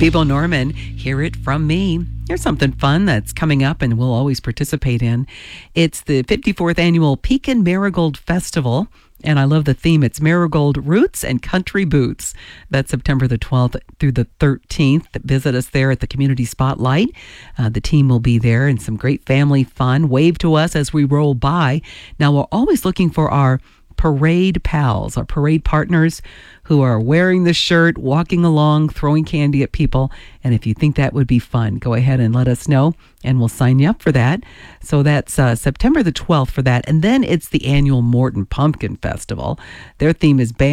Bebo Norman, Hear It From Me. Here's something fun that's coming up and we'll always participate in. It's the 54th annual Pekin Marigold Festival. And I love the theme. It's Marigold Roots and Country Boots. That's September the 12th through the 13th. Visit us there at the Community Spotlight. The team will be there and some great family fun. Wave to us as we roll by. Now, we're always looking for our parade pals, our parade partners who are wearing the shirt, walking along, throwing candy at people. And if you think that would be fun, go ahead and let us know and we'll sign you up for that. So that's September the 12th for that. And then it's the annual Morton Pumpkin Festival. Their theme is